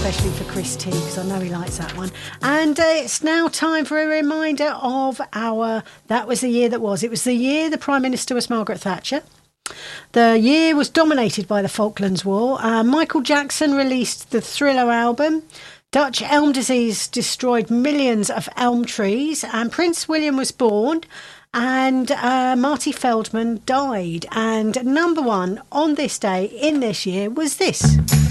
especially for Chris T, because I know he likes that one. And it's now time for a reminder of That Was the Year That Was. It was the year the Prime Minister was Margaret Thatcher. The year was dominated by the Falklands War. Michael Jackson released the Thriller album. Dutch elm disease destroyed millions of elm trees, and Prince William was born, and Marty Feldman died. And number one on this day in this year was this.